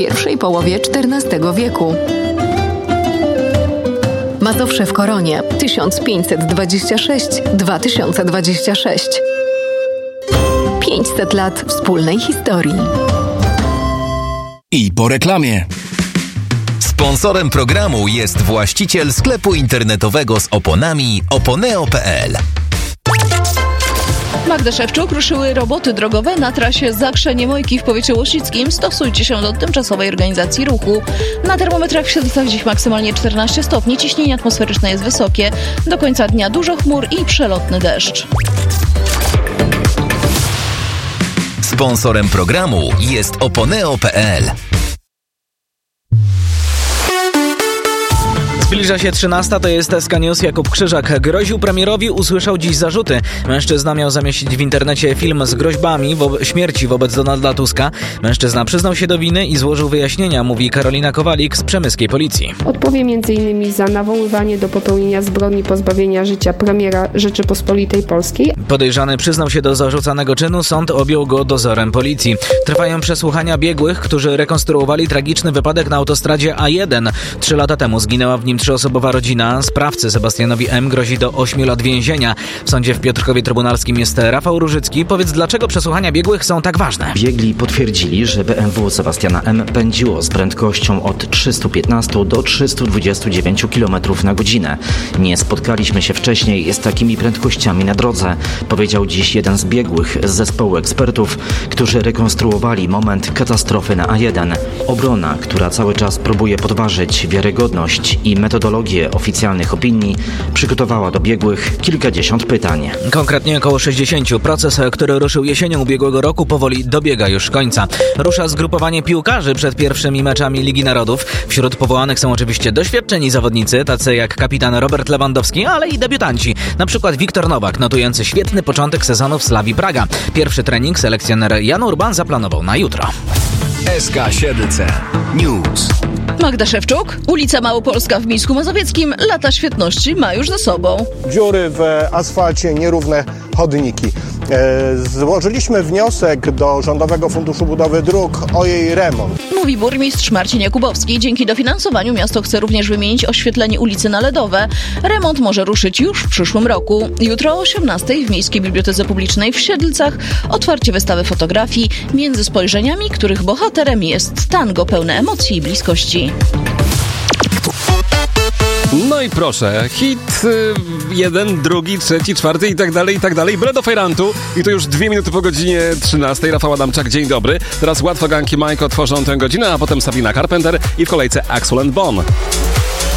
pierwszej połowie XIV wieku. Mazowsze w Koronie 1526-2026. 500 lat wspólnej historii. I po reklamie. Sponsorem programu jest właściciel sklepu internetowego z oponami oponeo.pl. Magda Szewczuk. Ruszyły roboty drogowe na trasie Zakrze-Niemojki w powiecie łosickim. Stosujcie się do tymczasowej organizacji ruchu. Na termometrach w Siedlcach dziś maksymalnie 14 stopni. Ciśnienie atmosferyczne jest wysokie. Do końca dnia dużo chmur i przelotny deszcz. Sponsorem programu jest oponeo.pl. Zbliża się 13, to jest SK News. Jakub Krzyżak groził premierowi, usłyszał dziś zarzuty. Mężczyzna miał zamieścić w internecie film z groźbami śmierci wobec Donalda Tuska. Mężczyzna przyznał się do winy i złożył wyjaśnienia, mówi Karolina Kowalik z przemyskiej policji. Odpowie m.in. za nawoływanie do popełnienia zbrodni pozbawienia życia premiera Rzeczypospolitej Polskiej. Podejrzany przyznał się do zarzucanego czynu, sąd objął go dozorem policji. Trwają przesłuchania biegłych, którzy rekonstruowali tragiczny wypadek na autostradzie A1. 3 lata temu zginęła w nim 3-osobowa rodzina. Sprawcy Sebastianowi M. grozi do 8 lat więzienia. W sądzie w Piotrkowie Trybunalskim jest Rafał Różycki. Powiedz, dlaczego przesłuchania biegłych są tak ważne? Biegli potwierdzili, że BMW Sebastiana M. pędziło z prędkością od 315 do 329 km na godzinę. Nie spotkaliśmy się wcześniej z takimi prędkościami na drodze, powiedział dziś jeden z biegłych z zespołu ekspertów, którzy rekonstruowali moment katastrofy na A1. Obrona, która cały czas próbuje podważyć wiarygodność i metodologię oficjalnych opinii, przygotowała do biegłych kilkadziesiąt pytań. Konkretnie około 60. Proces, który ruszył jesienią ubiegłego roku, powoli dobiega już końca. Rusza zgrupowanie piłkarzy przed pierwszymi meczami Ligi Narodów. Wśród powołanych są oczywiście doświadczeni zawodnicy, tacy jak kapitan Robert Lewandowski, ale i debiutanci. Na przykład Wiktor Nowak, notujący świetny początek sezonu w Slavii Praga. Pierwszy trening selekcjoner Jan Urban zaplanował na jutro. SK Siedlce News. Magda Szewczuk. Ulica Małopolska w Mińsku Mazowieckim lata świetności ma już za sobą. Dziury w asfalcie, nierówne chodniki. Złożyliśmy wniosek do Rządowego Funduszu Budowy Dróg o jej remont. Mówi burmistrz Marcin Jakubowski. Dzięki dofinansowaniu miasto chce również wymienić oświetlenie ulicy na LEDowe. Remont może ruszyć już w przyszłym roku. Jutro o 18:00 w Miejskiej Bibliotece Publicznej w Siedlcach otwarcie wystawy fotografii Między spojrzeniami, których bohaterem jest tango pełne emocji i bliskości. No i proszę, hit 1, 2, 3, 4 i tak dalej. Bredo Fejrantu i to już 2 minuty po godzinie 13. Rafał Adamczak, dzień dobry. Teraz łatwo ganki Majko tworzą tę godzinę, a potem Sabina Carpenter i w kolejce Axel & Bon.